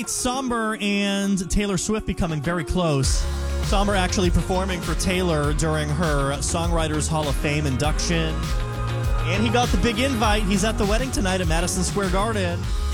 Somber and Taylor Swift becoming very close. Somber actually performing for Taylor during her Songwriters Hall of Fame induction. And he got the big invite. He's at the wedding tonight at Madison Square Garden.